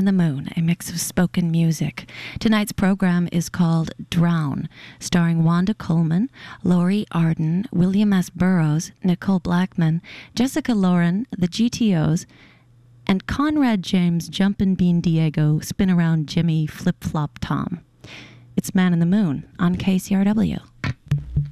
the Moon, a mix of spoken music. Tonight's program is called Drown, starring Wanda Coleman, Laurie Arden, William S. Burroughs, Nicole Blackman, Jessica Lauren, the GTOs, and Conrad James Jumpin' Bean Diego, Spin Around Jimmy, Flip Flop Tom. It's Man in the Moon on KCRW.